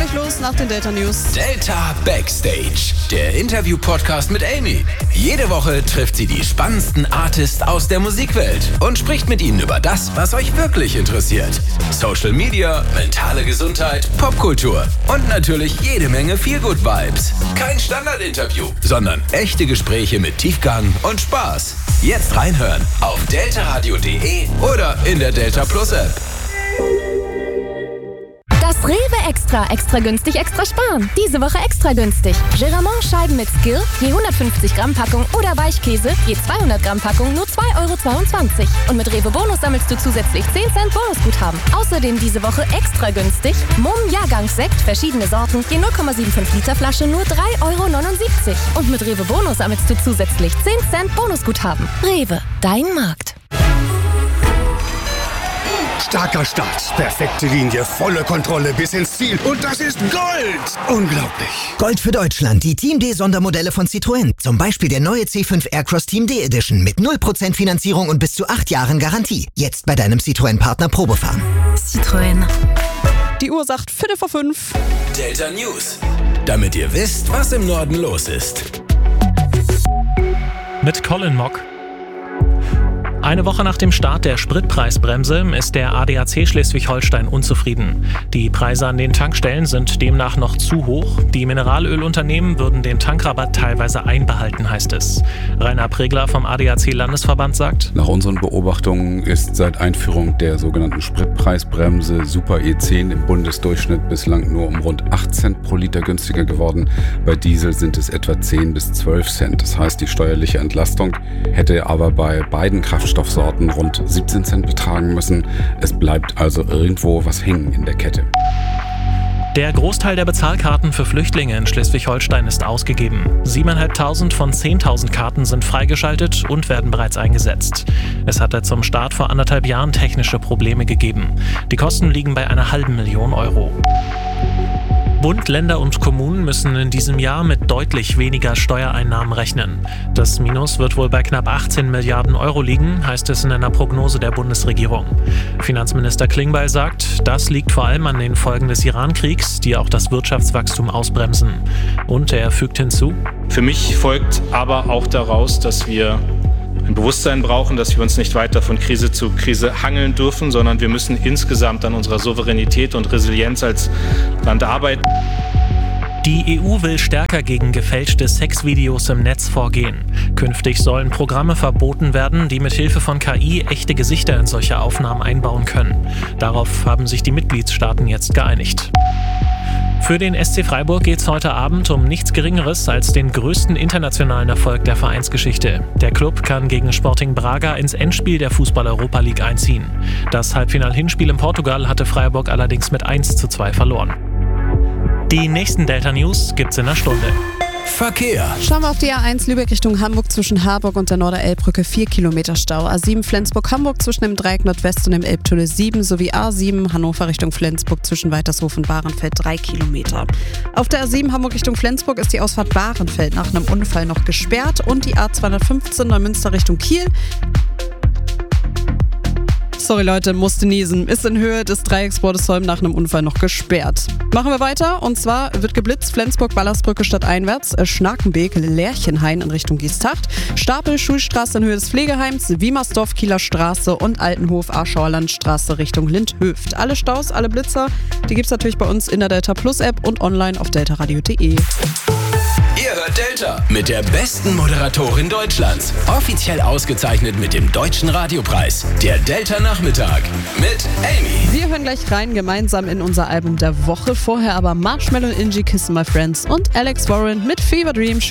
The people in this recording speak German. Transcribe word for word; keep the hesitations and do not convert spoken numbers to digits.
gleich los nach den Delta News. Delta Backstage, der Interview-Podcast mit Amy. Jede Woche trifft sie die spannendsten Artists aus der Musikwelt und spricht mit ihnen über das, was euch wirklich interessiert. Social Media, mentale Gesundheit, Popkultur und natürlich jede Menge Feel-Good-Vibes. Kein Standardinterview, sondern echte Gespräche mit Tiefgang und Spaß. Jetzt reinhören auf deltaradio punkt de oder in der Delta Plus App. Das Rewe Extra, extra günstig, extra sparen. Diese Woche extra günstig. Geramont-Scheiben mit Skill, je hundertfünfzig Gramm Packung oder Weichkäse, je zweihundert Gramm Packung, nur zwei Euro zweiundzwanzig. Und mit Rewe Bonus sammelst du zusätzlich zehn Cent Bonusguthaben. Außerdem diese Woche extra günstig. Mumm Jahrgangssekt, verschiedene Sorten, je null Komma fünfundsiebzig Liter Flasche, nur drei Euro neunundsiebzig. Und mit Rewe Bonus sammelst du zusätzlich zehn Cent Bonusguthaben. Rewe, dein Markt. Starker Start, perfekte Linie, volle Kontrolle bis ins Ziel. Und das ist Gold! Unglaublich. Gold für Deutschland, die Team D Sondermodelle von Citroën. Zum Beispiel der neue C fünf Aircross Team D Edition mit null Prozent Finanzierung und bis zu acht Jahren Garantie. Jetzt bei deinem Citroën-Partner Probefahren. Citroën. Die Uhr sagt Viertel vor fünf. Delta News, damit ihr wisst, was im Norden los ist. Mit Colin Mock. Eine Woche nach dem Start der Spritpreisbremse ist der A D A C Schleswig-Holstein unzufrieden. Die Preise an den Tankstellen sind demnach noch zu hoch. Die Mineralölunternehmen würden den Tankrabatt teilweise einbehalten, heißt es. Rainer Pregler vom A D A C-Landesverband sagt: Nach unseren Beobachtungen ist seit Einführung der sogenannten Spritpreisbremse Super E zehn im Bundesdurchschnitt bislang nur um rund acht Cent pro Liter günstiger geworden. Bei Diesel sind es etwa zehn bis zwölf Cent. Das heißt, die steuerliche Entlastung hätte aber bei beiden Kraftstoffen Stoffsorten rund siebzehn Cent betragen müssen. Es bleibt also irgendwo was hängen in der Kette. Der Großteil der Bezahlkarten für Flüchtlinge in Schleswig-Holstein ist ausgegeben. siebentausendfünfhundert von zehntausend Karten sind freigeschaltet und werden bereits eingesetzt. Es hatte zum Start vor anderthalb Jahren technische Probleme gegeben. Die Kosten liegen bei einer halben Million Euro. Bund, Länder und Kommunen müssen in diesem Jahr mit deutlich weniger Steuereinnahmen rechnen. Das Minus wird wohl bei knapp achtzehn Milliarden Euro liegen, heißt es in einer Prognose der Bundesregierung. Finanzminister Klingbeil sagt, das liegt vor allem an den Folgen des Iran-Kriegs, die auch das Wirtschaftswachstum ausbremsen. Und er fügt hinzu: Für mich folgt aber auch daraus, dass wir ein Bewusstsein brauchen, dass wir uns nicht weiter von Krise zu Krise hangeln dürfen, sondern wir müssen insgesamt an unserer Souveränität und Resilienz als Land arbeiten. Die E U will stärker gegen gefälschte Sexvideos im Netz vorgehen. Künftig sollen Programme verboten werden, die mit Hilfe von K I echte Gesichter in solche Aufnahmen einbauen können. Darauf haben sich die Mitgliedstaaten jetzt geeinigt. Für den S C Freiburg geht es heute Abend um nichts Geringeres als den größten internationalen Erfolg der Vereinsgeschichte. Der Club kann gegen Sporting Braga ins Endspiel der Fußball-Europa League einziehen. Das Halbfinal-Hinspiel in Portugal hatte Freiburg allerdings mit eins zu zwei verloren. Die nächsten Delta News gibt's in einer Stunde. Verkehr. Schauen wir auf die A eins Lübeck Richtung Hamburg zwischen Harburg und der Norderelbbrücke vier Kilometer Stau. A sieben Flensburg-Hamburg zwischen dem Dreieck Nordwest und dem Elbtunnel sieben sowie A sieben Hannover Richtung Flensburg zwischen Weitershof und Bahrenfeld drei Kilometer. Auf der A sieben Hamburg Richtung Flensburg ist die Ausfahrt Bahrenfeld nach einem Unfall noch gesperrt und die A zweihundertfünfzehn Neumünster Richtung Kiel. Sorry Leute, musste niesen. Ist in Höhe des Dreiecks Bordesholm nach einem Unfall noch gesperrt. Machen wir weiter und zwar wird geblitzt Flensburg-Ballersbrücke stadteinwärts, Schnakenbeek, Lerchenhain in Richtung Giesthacht, Stapel, Schulstraße in Höhe des Pflegeheims, Wiemersdorf, Kieler Straße und Altenhof, Aschauer Landstraße Richtung Lindhöft. Alle Staus, alle Blitzer, die gibt's natürlich bei uns in der Delta Plus App und online auf deltaradio punkt de. Ihr hört Delta mit der besten Moderatorin Deutschlands. Offiziell ausgezeichnet mit dem Deutschen Radiopreis. Der Delta Nachmittag mit Amy. Wir hören gleich rein gemeinsam in unser Album der Woche. Vorher aber Marshmello und Inji, Kissing My Friends und Alex Warren mit Fever Dream.